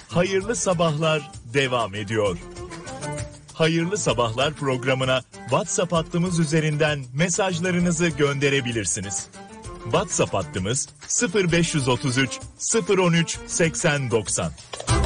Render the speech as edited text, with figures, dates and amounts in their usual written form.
Hayırlı Sabahlar devam ediyor. Hayırlı Sabahlar programına WhatsApp hattımız üzerinden mesajlarınızı gönderebilirsiniz. WhatsApp hattımız 0533 013 8090.